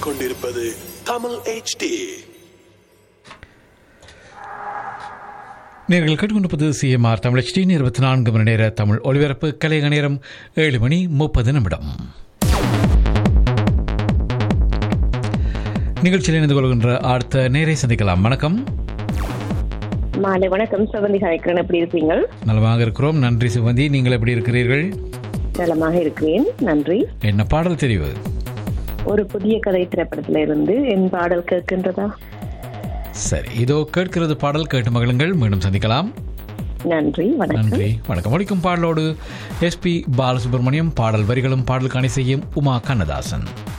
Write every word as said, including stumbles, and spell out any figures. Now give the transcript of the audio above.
கேட்டுக்கொண்டிருப்பது Tamil H D. நீங்கள் கேட்டுக்கொண்டிருப்பது சிஎம்ஆர் தமிழ் எச் டி இருபத்தி நான்கு மணி நேர தமிழ் ஒலிபரப்பு. கலைக நேரம் ஏழு மணி முப்பது நிமிடம். நிகழ்ச்சியில் இணைந்து கொள்கின்ற அடுத்த நேரை சந்திக்கலாம். வணக்கம். மாலை வணக்கம். சிவந்தி கலைக்கிறேன். எப்படி இருக்கீங்க? நலமாக இருக்கிறோம், நன்றி சிவந்தி. நீங்கள் எப்படி இருக்கிறீர்கள்? நலமாக இருக்கிறேன், நன்றி. என்ன பாடல் தெரிவு? ஒரு புதிய கதை திரைப்படத்துல இருந்து என் பாடல் கேட்கின்றதா? சரி, இதோ கேட்கிறது பாடல். கேட்டு மகிழுங்கள். மீண்டும் சந்திக்கலாம். நன்றி, வணக்கம். நன்றி, வணக்கம். ஒழிக்கும் பாடலோடு எஸ் பி பாலசுப்ரமணியம். பாடல் வரிகளும் பாடலுக்கான செய்யும் உமா கண்ணதாசன்.